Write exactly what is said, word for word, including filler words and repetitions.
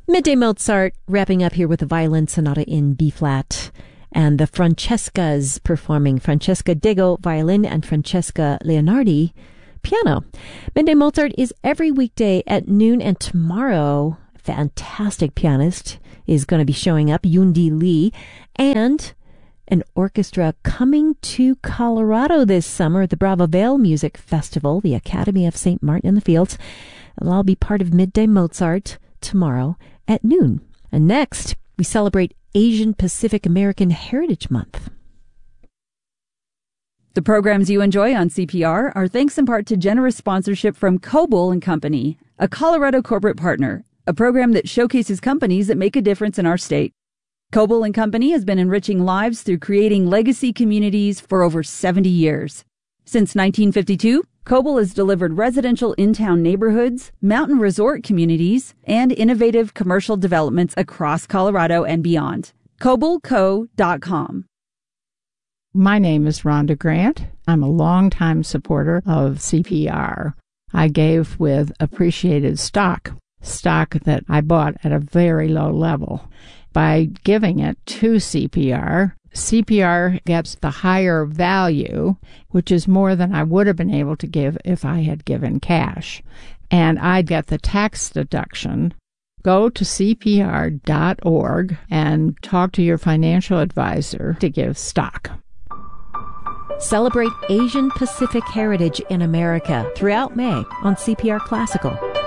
Midday Mozart wrapping up here with a violin sonata in B-flat. And the Francescas performing Francesca Dego, violin, and Francesca Leonardi, piano. Midday Mozart is every weekday at noon, and tomorrow, a fantastic pianist is going to be showing up, Yundi Lee, and an orchestra coming to Colorado this summer at the Bravo Vale Music Festival, the Academy of Saint Martin in the Fields. They'll all be part of Midday Mozart tomorrow at noon. And next, we celebrate Asian Pacific American Heritage Month. The programs you enjoy on C P R are thanks in part to generous sponsorship from Coble and Company, a Colorado corporate partner, a program that showcases companies that make a difference in our state. Coble and Company has been enriching lives through creating legacy communities for over seventy years. Since nineteen fifty-two, Coble has delivered residential in-town neighborhoods, mountain resort communities, and innovative commercial developments across Colorado and beyond. Coble Co dot com. My name is Rhonda Grant. I'm a longtime supporter of C P R. I gave with appreciated stock, stock that I bought at a very low level. By giving it to C P R, C P R gets the higher value, which is more than I would have been able to give if I had given cash. And I get the tax deduction. Go to C P R dot org and talk to your financial advisor to give stock. Celebrate Asian Pacific Heritage in America throughout May on C P R Classical.